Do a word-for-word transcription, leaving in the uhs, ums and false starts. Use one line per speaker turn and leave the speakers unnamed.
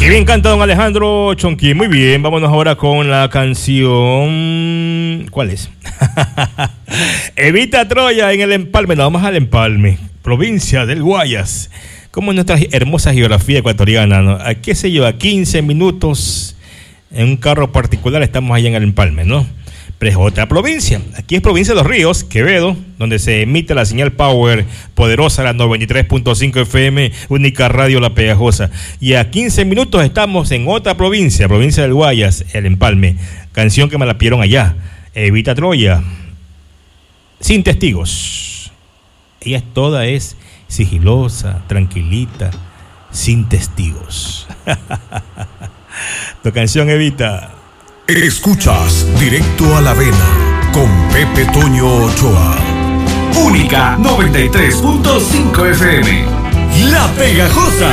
Y bien canta don Alejandro Chonqui. Muy bien, vámonos ahora con la canción. ¿Cuál es? Evita Troya en el Empalme. No, vamos al Empalme, provincia del Guayas. Como en nuestra hermosa geografía ecuatoriana, ¿no? A qué sé yo, a quince minutos en un carro particular estamos allá en el Empalme, ¿no? Pero es otra provincia. Aquí es provincia de Los Ríos, Quevedo, donde se emite la señal Power poderosa, la noventa y tres punto cinco F M, única radio La Pegajosa. Y a quince minutos estamos en otra provincia, provincia del Guayas, el Empalme. Canción que me la pidieron allá, Evita Troya, sin testigos. Ella toda es sigilosa, tranquilita, sin testigos. Tu canción, Evita.
Escuchas Directo a la Vena con Pepe Toño Ochoa.
Única noventa y tres punto cinco F M.
La Pegajosa.